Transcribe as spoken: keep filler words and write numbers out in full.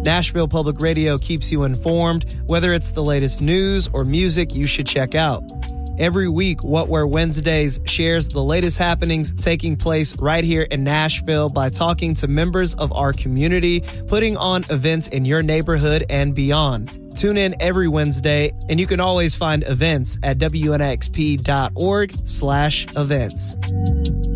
Nashville Public Radio keeps you informed, whether it's the latest news or music you should check out. Every week, What Where Wednesdays shares the latest happenings taking place right here in Nashville by talking to members of our community, putting on events in your neighborhood and beyond. Tune in every Wednesday, and you can always find events at W N X P dot org slash events.